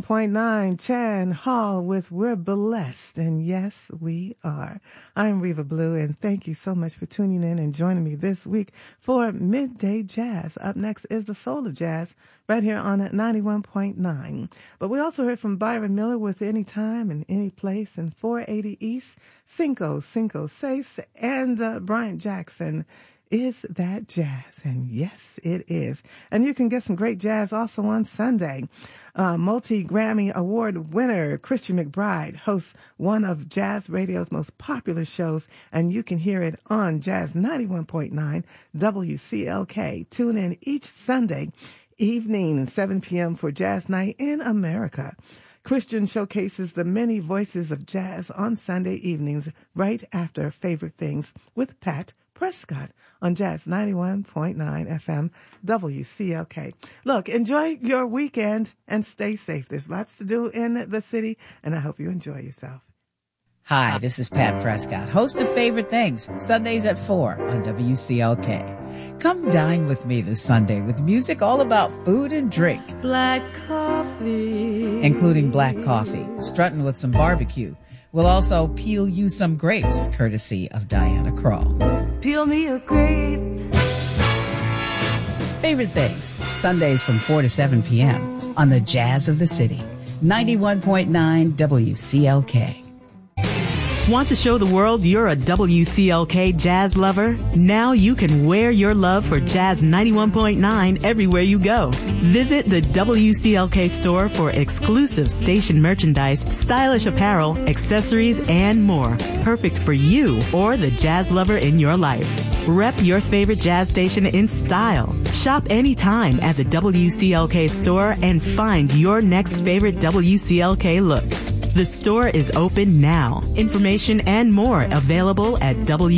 91.9 Chan Hall with We're Blessed. And yes, we are. I'm Reva Blue, and thank you so much for tuning in and joining me this week for Midday Jazz. Up next is the Soul of Jazz right here on 91.9. But we also heard from Byron Miller with Anytime and Any Place and 480 East, Cinco Seis, and Bryant Jackson. Is that jazz? And yes, it is. And you can get some great jazz also on Sunday. Multi-Grammy Award winner Christian McBride hosts one of Jazz Radio's most popular shows, and you can hear it on Jazz 91.9 WCLK. Tune in each Sunday evening at 7 p.m. for Jazz Night in America. Christian showcases the many voices of jazz on Sunday evenings right after Favorite Things with Pat Prescott on Jazz 91.9 FM WCLK. Look, enjoy your weekend and stay safe. There's lots to do in the city, and I hope you enjoy yourself. Hi, this is Pat Prescott, host of Favorite Things, Sundays at 4 on WCLK. Come dine with me this Sunday with music all about food and drink. Black coffee. Including black coffee, strutting with some barbecue. We'll also peel you some grapes, courtesy of Diana Krall. Peel me a grape. Favorite Things, Sundays from 4 to 7 p.m. on the Jazz of the City, 91.9 WCLK. Want to show the world you're a WCLK jazz lover? Now you can wear your love for Jazz 91.9 everywhere you go. Visit the WCLK store for exclusive station merchandise, stylish apparel, accessories, and more. Perfect for you or the jazz lover in your life. Rep your favorite jazz station in style. Shop anytime at the WCLK store and find your next favorite WCLK look. The store is open now. Information and more available at